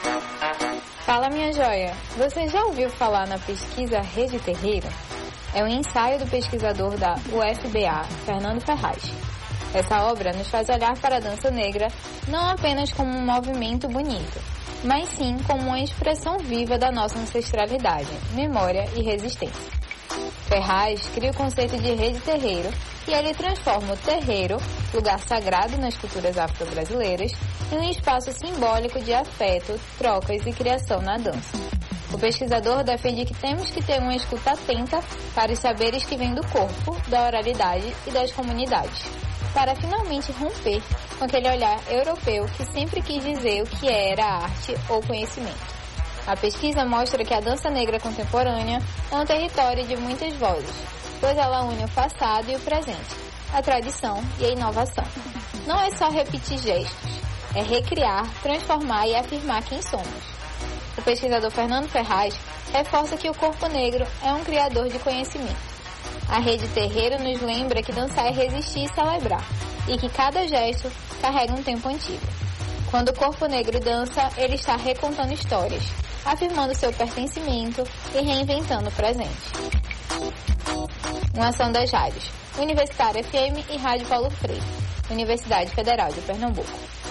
Fala, minha joia! Você já ouviu falar na pesquisa Rede Terreiro? É um ensaio do pesquisador da UFBA, Fernando Ferraz. Essa obra nos faz olhar para a dança negra não apenas como um movimento bonito, mas sim como uma expressão viva da nossa ancestralidade, memória e resistência. Ferraz cria o conceito de rede terreiro e ele transforma o terreiro, lugar sagrado nas culturas afro-brasileiras, em um espaço simbólico de afeto, trocas e criação na dança. O pesquisador defende que temos que ter uma escuta atenta para os saberes que vêm do corpo, da oralidade e das comunidades, para finalmente romper com aquele olhar europeu que sempre quis dizer o que era arte ou conhecimento. A pesquisa mostra que a dança negra contemporânea é um território de muitas vozes, pois ela une o passado e o presente, a tradição e a inovação. Não é só repetir gestos, é recriar, transformar e afirmar quem somos. O pesquisador Fernando Ferraz reforça que o corpo negro é um criador de conhecimento. A Rede Terreiro nos lembra que dançar é resistir e celebrar, e que cada gesto carrega um tempo antigo. Quando o corpo negro dança, ele está recontando histórias, afirmando seu pertencimento e reinventando o presente. Uma ação das rádios Universitária FM e Rádio Paulo Freire, Universidade Federal de Pernambuco.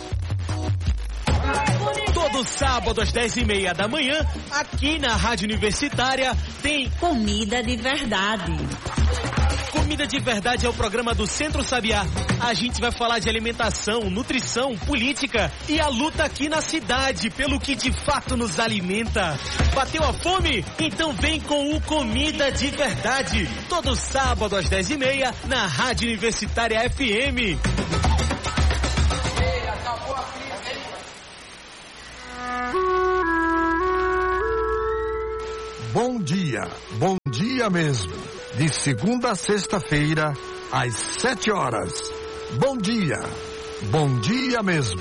Todo sábado às 10h30 da manhã, aqui na Rádio Universitária, tem Comida de Verdade. Comida de Verdade é o programa do Centro Sabiá. A gente vai falar de alimentação, nutrição, política e a luta aqui na cidade pelo que de fato nos alimenta. Bateu a fome? Então vem com o Comida de Verdade. Todo sábado às 10h30 na Rádio Universitária FM. Bom dia mesmo. De segunda a sexta-feira, às 7 horas. Bom dia mesmo.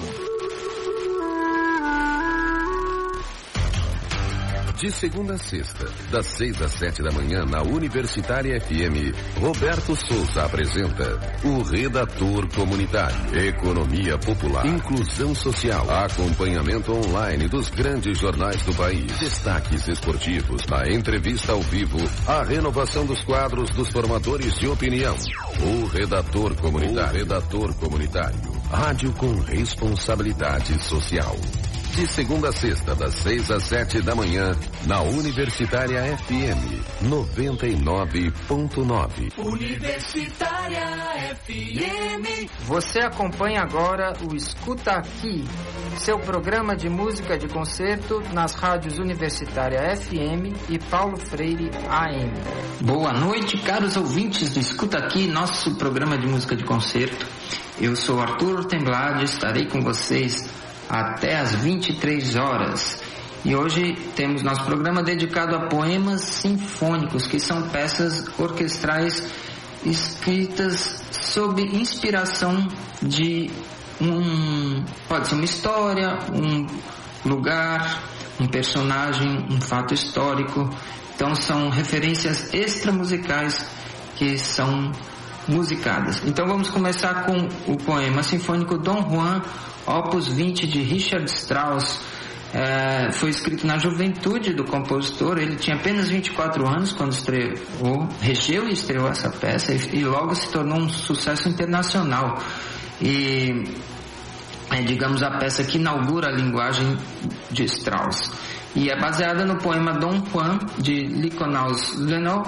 De segunda a sexta, das 6 às 7 da manhã, na Universitária FM, Roberto Souza apresenta o Redator Comunitário. Economia popular, inclusão social, acompanhamento online dos grandes jornais do país, destaques esportivos, a entrevista ao vivo, a renovação dos quadros dos formadores de opinião. O Redator Comunitário. Rádio com responsabilidade social. De segunda a sexta, das 6 às 7 da manhã, na Universitária FM 99.9. Universitária FM. Você acompanha agora o Escuta Aqui, seu programa de música de concerto nas rádios Universitária FM e Paulo Freire AM. Boa noite, caros ouvintes do Escuta Aqui, nosso programa de música de concerto. Eu sou Arthur Temblade, estarei com vocês até às 23 horas. E hoje temos nosso programa dedicado a poemas sinfônicos, que são peças orquestrais escritas sob inspiração de pode ser uma história, um lugar, um personagem, um fato histórico. Então são referências extramusicais que são musicadas. Então vamos começar com o poema sinfônico Dom Juan, Opus 20 de Richard Strauss. Foi escrito na juventude do compositor. Ele tinha apenas 24 anos quando regeu e estreou essa peça e logo se tornou um sucesso internacional. E digamos a peça que inaugura a linguagem de Strauss. E é baseada no poema Dom Juan de Nikolaus Lenau,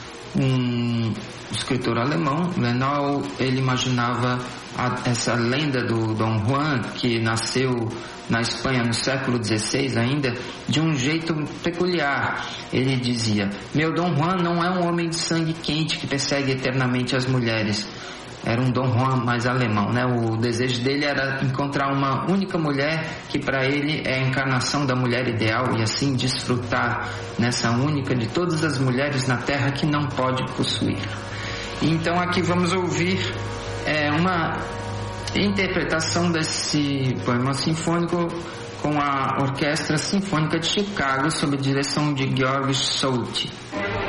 um escritor alemão. Lenau, ele imaginava essa lenda do Dom Juan, que nasceu na Espanha no século XVI ainda, de um jeito peculiar. Ele dizia: meu Dom Juan não é um homem de sangue quente que persegue eternamente as mulheres. Era um Dom Juan mais alemão, né? O desejo dele era encontrar uma única mulher que para ele é a encarnação da mulher ideal e assim desfrutar nessa única de todas as mulheres na terra que não pode possuir. Então aqui vamos ouvir uma interpretação desse poema sinfônico com a Orquestra Sinfônica de Chicago sob a direção de Georg Solti.